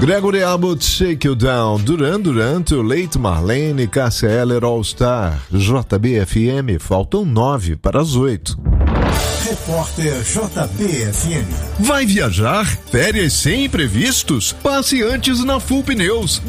Gregory Abbott, Shake You Down, Duran Duran, Too Late, Marlene, Cássia Eller, All Star, JBFM, faltam 7 para as 8. Repórter JBFM. Vai viajar? Férias sem imprevistos? Passe antes na Full Pneus,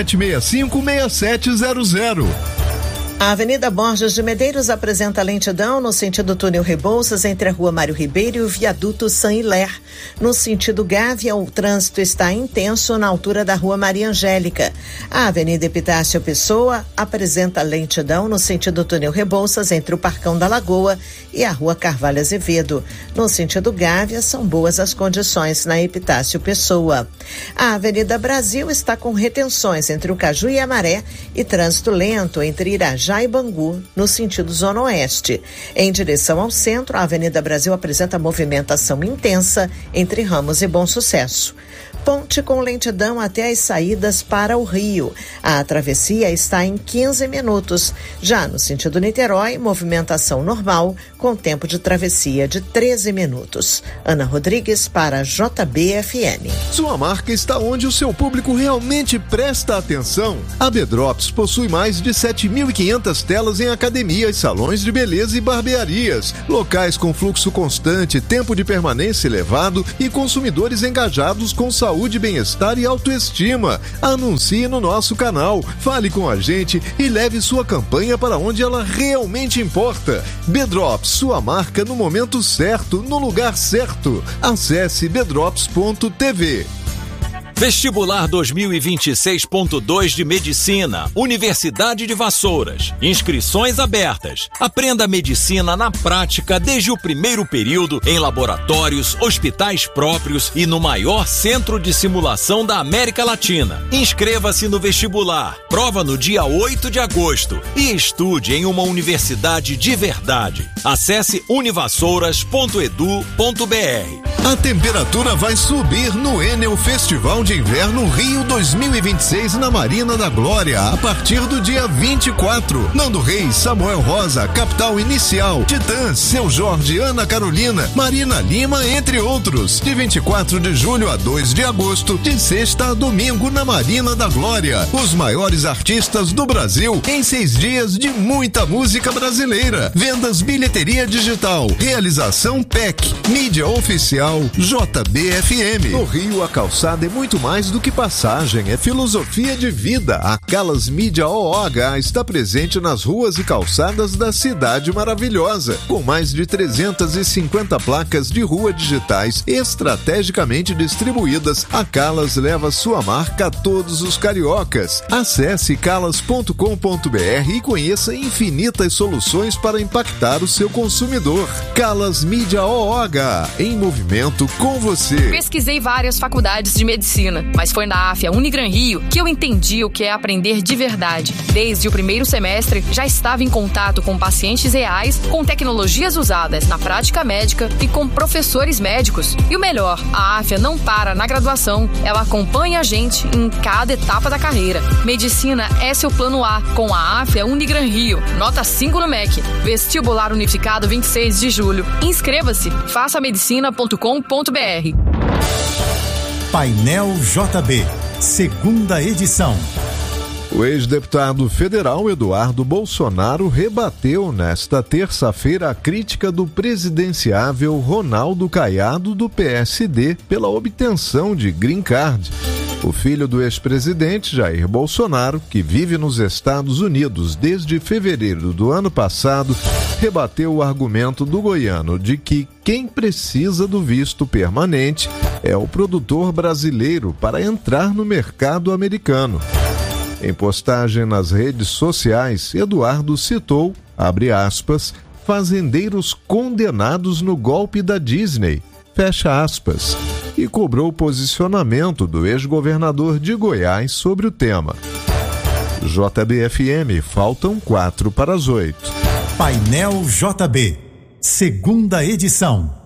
2765-6700. A Avenida Borges de Medeiros apresenta lentidão no sentido túnel Rebouças entre a Rua Mário Ribeiro e o viaduto Saint-Hilaire. No sentido Gávea, o trânsito está intenso na altura da Rua Maria Angélica. A Avenida Epitácio Pessoa apresenta lentidão no sentido túnel Rebouças entre o Parcão da Lagoa e a Rua Carvalho Azevedo. No sentido Gávea, são boas as condições na Epitácio Pessoa. A Avenida Brasil está com retenções entre o Caju e a Maré e trânsito lento entre Irajá e Bangu, no sentido Zona Oeste. Em direção ao centro, a Avenida Brasil apresenta movimentação intensa entre Ramos e Bom Sucesso. Ponte com lentidão até as saídas para o Rio. A travessia está em 15 minutos. Já no sentido Niterói, movimentação normal, com tempo de travessia de 13 minutos. Ana Rodrigues para JBFM. Sua marca está onde o seu público realmente presta atenção. A B-Drops possui mais de 7.500 telas em academias, salões de beleza e barbearias. Locais com fluxo constante, tempo de permanência elevado e consumidores engajados com saúde, bem-estar e autoestima. Anuncie no nosso canal, fale com a gente e leve sua campanha para onde ela realmente importa. B-Drops, sua marca no momento certo, no lugar certo. Acesse bdrops.tv. Vestibular 2026.2 de Medicina, Universidade de Vassouras. Inscrições abertas. Aprenda medicina na prática desde o primeiro período em laboratórios, hospitais próprios e no maior centro de simulação da América Latina. Inscreva-se no vestibular. Prova no dia 8 de agosto e estude em uma universidade de verdade. Acesse univassouras.edu.br. A temperatura vai subir no Enel Festival de Inverno Rio 2026 na Marina da Glória a partir do dia 24. Nando Reis, Samuel Rosa, Capital Inicial, Titãs, Seu Jorge, Ana Carolina, Marina Lima, entre outros. De 24 de julho a 2 de agosto, de sexta a domingo na Marina da Glória. Os maiores artistas do Brasil em 6 dias de muita música brasileira. Vendas bilheteria digital. Realização PEC. Mídia oficial JBFM. No Rio, a calçada é muito mais do que passagem, é filosofia de vida. A Calas Mídia OOH está presente nas ruas e calçadas da cidade maravilhosa, com mais de 350 placas de rua digitais estrategicamente distribuídas. A Calas leva sua marca a todos os cariocas. Acesse calas.com.br e conheça infinitas soluções para impactar o seu consumidor. Calas Mídia OOH, em movimento com você. Pesquisei várias faculdades de medicina, mas foi na AFIA Unigran Rio que eu entendi o que é aprender de verdade. Desde o primeiro semestre, já estava em contato com pacientes reais, com tecnologias usadas na prática médica e com professores médicos. E o melhor, a AFIA não para na graduação, ela acompanha a gente em cada etapa da carreira. Medicina é seu plano A, com a AFIA Unigran Rio. Nota 5 no MEC. Vestibular Unificado 26 de julho. Inscreva-se, façamedicina.com.br. Painel JB, segunda edição. O ex-deputado federal Eduardo Bolsonaro rebateu nesta terça-feira a crítica do presidenciável Ronaldo Caiado do PSD pela obtenção de green card. O filho do ex-presidente Jair Bolsonaro, que vive nos Estados Unidos desde fevereiro do ano passado, rebateu o argumento do goiano de que quem precisa do visto permanente é o produtor brasileiro para entrar no mercado americano. Em postagem nas redes sociais, Eduardo citou, abre aspas, fazendeiros condenados no golpe da Disney, fecha aspas, e cobrou o posicionamento do ex-governador de Goiás sobre o tema. JBFM, faltam 4 para as 8. Painel JB, segunda edição.